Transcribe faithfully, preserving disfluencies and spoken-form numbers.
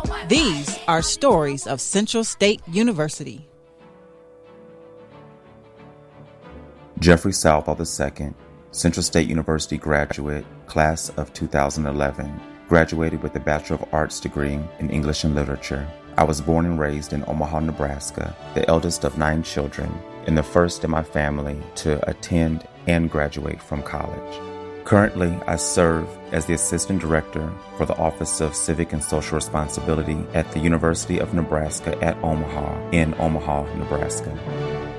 These are stories of Central State University. Jeffrey Southall the Second, Central State University graduate, class of two thousand eleven, graduated with a Bachelor of Arts degree in English and Literature. I was born and raised in Omaha, Nebraska, the eldest of nine children, and the first in my family to attend and graduate from college. Currently, I serve as the Assistant Director for the Office of Civic and Social Responsibility at the University of Nebraska at Omaha in Omaha, Nebraska.